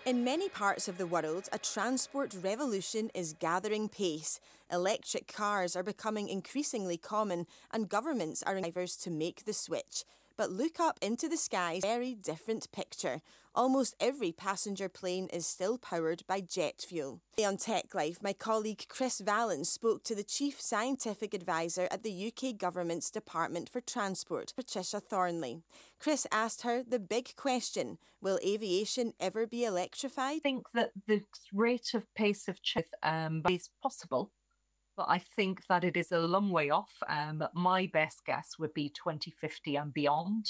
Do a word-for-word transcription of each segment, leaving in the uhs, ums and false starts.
In many parts of the world, a transport revolution is gathering pace. Electric cars are becoming increasingly common, and governments are encouraging drivers to make the switch. But look up into the sky, a very different picture. Almost every passenger plane is still powered by jet fuel. Today on Tech Life, my colleague Chris Vallon spoke to the Chief Scientific Advisor at the U K Government's Department for Transport, Patricia Thornley. Chris asked her the big question: will aviation ever be electrified? I think that the rate of pace of change um, is possible, but I think that it is a long way off. Um, my best guess would be twenty fifty and beyond.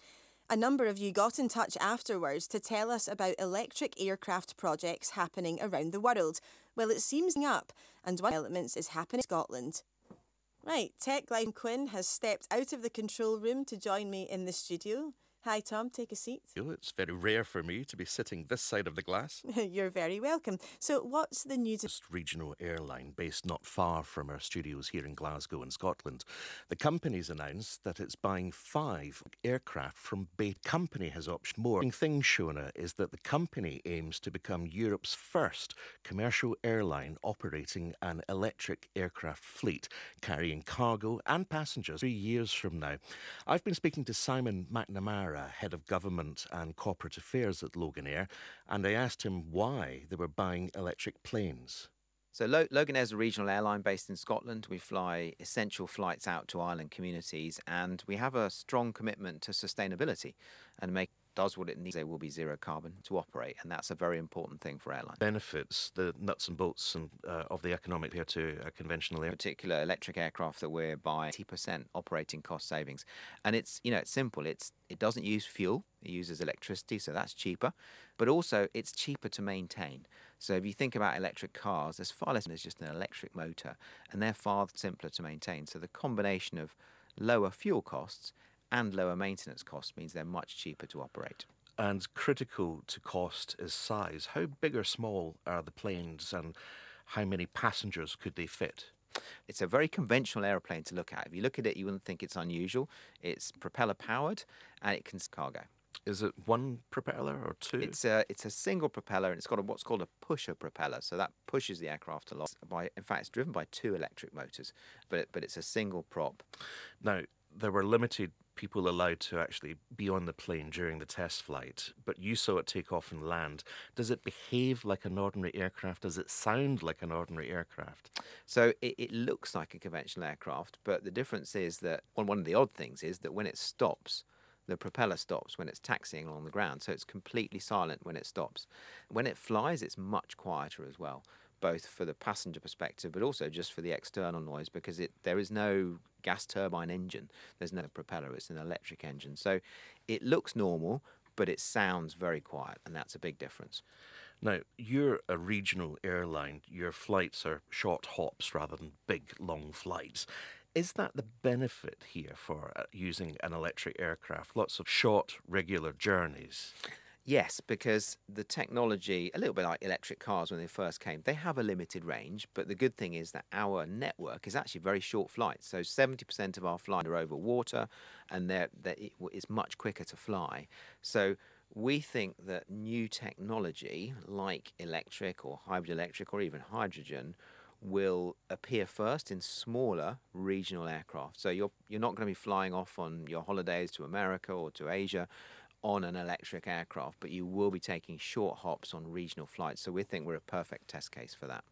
A number of you got in touch afterwards to tell us about electric aircraft projects happening around the world. Well, it seems up, and one of the developments is happening in Scotland. Right, Tech Life Quinn has stepped out of the control room to join me in the studio. Hi, Tom, take a seat. It's very rare for me to be sitting this side of the glass. You're very welcome. So what's the news? Just regional airline based not far from our studios here in Glasgow in Scotland. The company's announced that it's buying five aircraft from Bay. The company has optioned more. The thing, Shona, is that the company aims to become Europe's first commercial airline operating an electric aircraft fleet, carrying cargo and passengers three years from now. I've been speaking to Simon McNamara, Head of Government and Corporate Affairs at Loganair, and I asked him why they were buying electric planes. So Loganair is a regional airline based in Scotland. We fly essential flights out to island communities, and we have a strong commitment to sustainability and make does what it needs. There will be zero carbon to operate, and that's a very important thing for airlines. Benefits, the nuts and bolts and, uh, of the economic here to a conventional air. Particular electric aircraft that we're buying, eighty percent operating cost savings. And it's, you know, it's simple. It's It doesn't use fuel. It uses electricity, so that's cheaper. But also, it's cheaper to maintain. So if you think about electric cars, there's far less than just an electric motor, and they're far simpler to maintain. So the combination of lower fuel costs and lower maintenance costs means they're much cheaper to operate. And critical to cost is size. How big or small are the planes, and how many passengers could they fit? It's a very conventional aeroplane to look at. If you look at it, you wouldn't think it's unusual. It's propeller powered, and it can cargo. Is it one propeller or two? It's a it's a single propeller, and it's got a, what's called a pusher propeller. So that pushes the aircraft along. By in fact, it's driven by two electric motors, but it, but it's a single prop. Now, there were limited people allowed to actually be on the plane during the test flight, but you saw it take off and land. Does it behave like an ordinary aircraft? Does it sound like an ordinary aircraft? So it, it looks like a conventional aircraft, but the difference is that well, one of the odd things is that when it stops, the propeller stops when it's taxiing along the ground, so it's completely silent when it stops. When it flies, it's much quieter as well, both for the passenger perspective, but also just for the external noise, because it there is no gas turbine engine. There's no propeller. It's an electric engine. So it looks normal, but it sounds very quiet, and that's a big difference. Now, you're a regional airline. Your flights are short hops rather than big, long flights. Is that the benefit here for uh, using an electric aircraft? Lots of short, regular journeys. Yes, because the technology, a little bit like electric cars when they first came, they have a limited range, but the good thing is that our network is actually very short flights. So seventy percent of our flights are over water, and they're, they're, it's much quicker to fly. So we think that new technology like electric or hybrid electric or even hydrogen will appear first in smaller regional aircraft. So you're you're not going to be flying off on your holidays to America or to Asia on an electric aircraft, but you will be taking short hops on regional flights. So we think we're a perfect test case for that.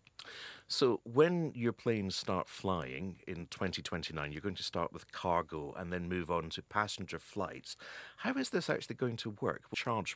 So when your planes start flying in twenty twenty-nine, you're going to start with cargo and then move on to passenger flights. How is this actually going to work? Will you charge